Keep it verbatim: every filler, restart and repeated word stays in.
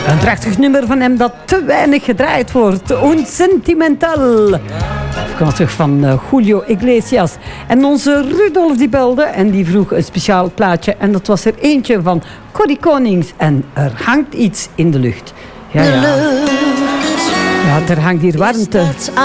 Een prachtig nummer van hem dat te weinig gedraaid wordt. Un Sentimental. Afkomstig van uh, Julio Iglesias. En onze Rudolf die belde en die vroeg een speciaal plaatje. En dat was er eentje van Corrie Konings. En er hangt iets in de lucht. Ja, ja. Ja, er hangt hier warmte.